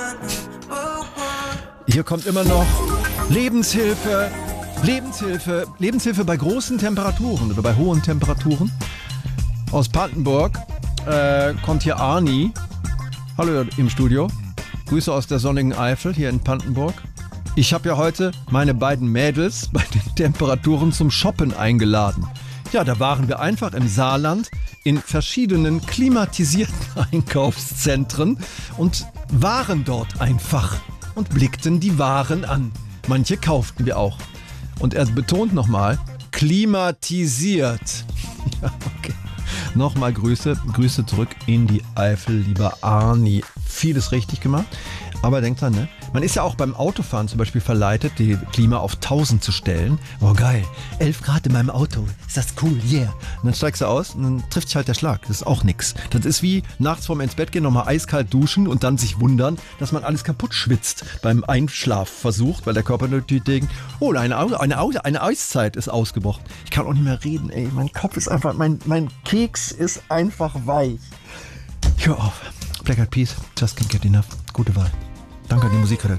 Hier kommt immer noch Lebenshilfe. Lebenshilfe bei großen Temperaturen oder bei hohen Temperaturen. Aus Pantenburg kommt hier Arni. Hallo im Studio. Grüße aus der sonnigen Eifel hier in Pantenburg. Ich habe ja heute meine beiden Mädels bei den Temperaturen zum Shoppen eingeladen. Ja, da waren wir einfach im Saarland in verschiedenen klimatisierten Einkaufszentren und waren dort einfach und blickten die Waren an. Manche kauften wir auch. Und er betont nochmal, klimatisiert. Ja, okay. Nochmal Grüße zurück in die Eifel, lieber Arni. Vieles richtig gemacht. Aber denkt dran, ne? Man ist ja auch beim Autofahren zum Beispiel verleitet, die Klima auf 1000 zu stellen. Oh geil, 11 Grad in meinem Auto. Ist das cool, yeah. Und dann steigst du aus und dann trifft sich halt der Schlag. Das ist auch nix. Das ist wie nachts vorm ins Bett gehen, nochmal eiskalt duschen und dann sich wundern, dass man alles kaputt schwitzt beim Einschlafversuch, weil der Körper natürlich denkt, oh, eine Eiszeit ist ausgebrochen. Ich kann auch nicht mehr reden, ey. Mein Kopf ist einfach, mein Keks ist einfach weich. Hör auf. Black Eyed Peas, Just Can't Get Enough. Gute Wahl. Danke an die Musikredaktion.